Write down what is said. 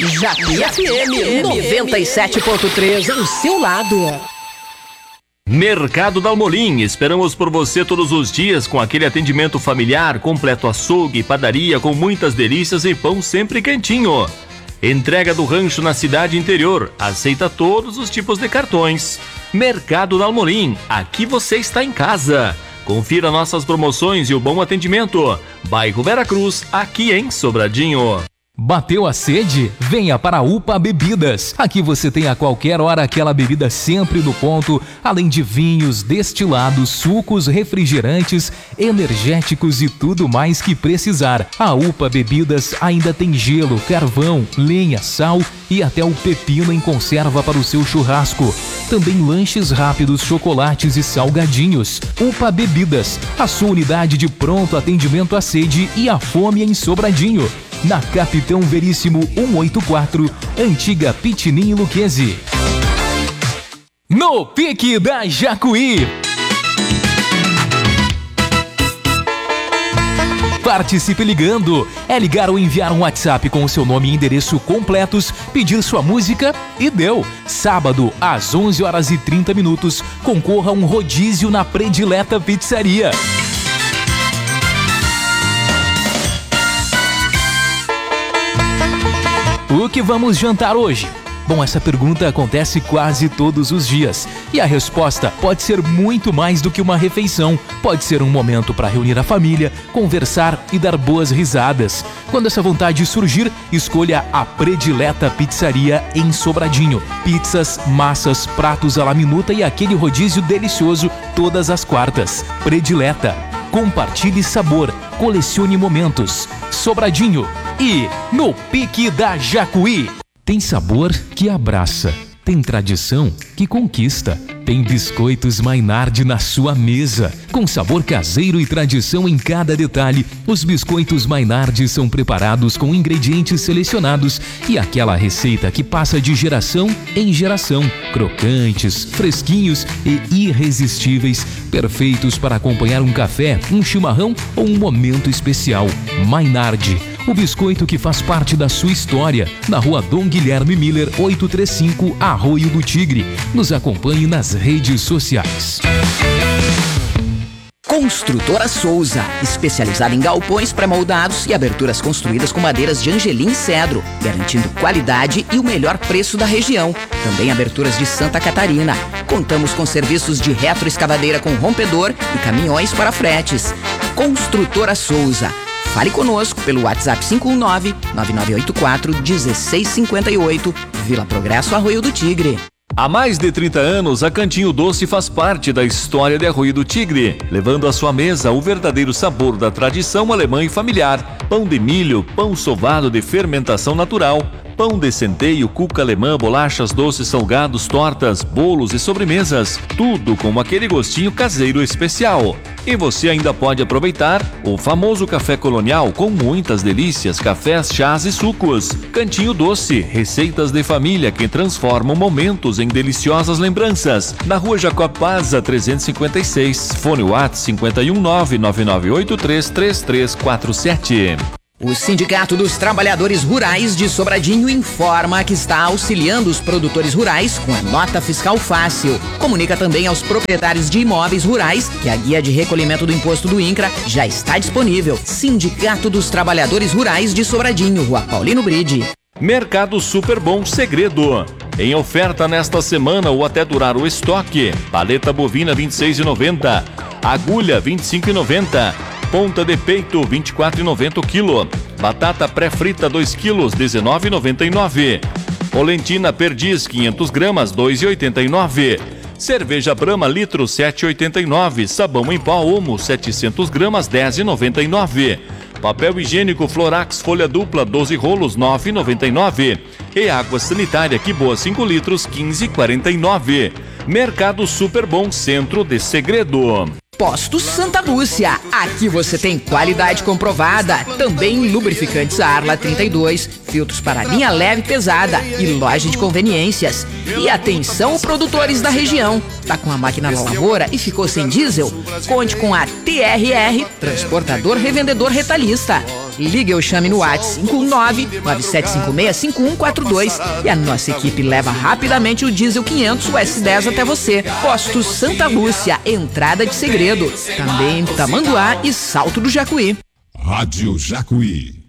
Japi FM 97.3, o seu lado. Mercado Dalmolin, esperamos por você todos os dias com aquele atendimento familiar, completo açougue, padaria com muitas delícias e pão sempre quentinho. Entrega do rancho na cidade interior, aceita todos os tipos de cartões. Mercado Dalmolin, aqui você está em casa. Confira nossas promoções e o bom atendimento. Bairro Veracruz, aqui em Sobradinho. Bateu a sede? Venha para a UPA Bebidas. Aqui você tem a qualquer hora aquela bebida sempre no ponto, além de vinhos, destilados, sucos, refrigerantes, energéticos e tudo mais que precisar. A UPA Bebidas ainda tem gelo, carvão, lenha, sal e até o pepino em conserva para o seu churrasco. Também lanches rápidos, chocolates e salgadinhos. UPA Bebidas, a sua unidade de pronto atendimento à sede e à fome em Sobradinho. Na Capitão Veríssimo 184, antiga Pitinim Luquezzi. No Pique da Jacuí. Participe ligando. É ligar ou enviar um WhatsApp com o seu nome e endereço completos, pedir sua música e deu. Sábado, às 11h30, concorra a um rodízio na Predileta Pizzaria. O que vamos jantar hoje? Bom, essa pergunta acontece quase todos os dias. E a resposta pode ser muito mais do que uma refeição. Pode ser um momento para reunir a família, conversar e dar boas risadas. Quando essa vontade surgir, escolha a Predileta Pizzaria em Sobradinho. Pizzas, massas, pratos à la minuta e aquele rodízio delicioso todas as quartas. Predileta. Compartilhe sabor, colecione momentos. Sobradinho e no Pique da Jacuí. Tem sabor que abraça, tem tradição que conquista. Tem biscoitos Maynard na sua mesa. Com sabor caseiro e tradição em cada detalhe, os biscoitos Maynard são preparados com ingredientes selecionados e aquela receita que passa de geração em geração. Crocantes, fresquinhos e irresistíveis, perfeitos para acompanhar um café, um chimarrão ou um momento especial. Maynard, o biscoito que faz parte da sua história. Na rua Dom Guilherme Miller, 835, Arroio do Tigre. Nos acompanhe nas redes sociais. Construtora Souza, especializada em galpões pré-moldados e aberturas construídas com madeiras de angelim e cedro, garantindo qualidade e o melhor preço da região. Também aberturas de Santa Catarina. Contamos com serviços de retroescavadeira com rompedor e caminhões para fretes. Construtora Souza. Fale conosco pelo WhatsApp 519-9984-1658, Vila Progresso, Arroio do Tigre. Há mais de 30 anos, a Cantinho Doce faz parte da história de Arroio do Tigre, levando à sua mesa o verdadeiro sabor da tradição alemã e familiar. Pão de milho, pão sovado de fermentação natural, pão de centeio, cuca alemã, bolachas, doces, salgados, tortas, bolos e sobremesas. Tudo com aquele gostinho caseiro especial. E você ainda pode aproveitar o famoso café colonial com muitas delícias, cafés, chás e sucos. Cantinho Doce, receitas de família que transformam momentos em deliciosas lembranças. Na rua Jacob Paza, 356, fone WhatsApp 51999833347. O Sindicato dos Trabalhadores Rurais de Sobradinho informa que está auxiliando os produtores rurais com a nota fiscal fácil. Comunica também aos proprietários de imóveis rurais que a guia de recolhimento do imposto do INCRA já está disponível. Sindicato dos Trabalhadores Rurais de Sobradinho, Rua Paulino Bride. Mercado Super Bom Segredo. Em oferta nesta semana ou até durar o estoque. Paleta bovina R$ 26,90. Agulha R$ 25,90. Ponta de peito R$ 24,90 o quilo. Batata pré-frita 2 quilos R$ 19,99. Olentina Perdiz 500 gramas R$ 2,89. Cerveja Brahma litro R$ 7,89. Sabão em pó Omo 700 gramas R$ 10,99. Papel higiênico Florax folha dupla 12 rolos R$ 9,99. E água sanitária Que Boa 5 litros R$ 15,49. Mercado Super Bom Centro de Segredo. Posto Santa Lúcia, aqui você tem qualidade comprovada, também lubrificantes Arla 32, filtros para linha leve e pesada e loja de conveniências. E atenção produtores da região, tá com a máquina na lavoura e ficou sem diesel? Conte com a TRR, transportador revendedor retalhista. Ligue ou chame no WhatsApp 519-9756-5142 e a nossa equipe leva rapidamente o diesel 500 S10 até você. Postos Santa Lúcia, entrada de Segredo. Também em Tamanduá e Salto do Jacuí. Rádio Jacuí.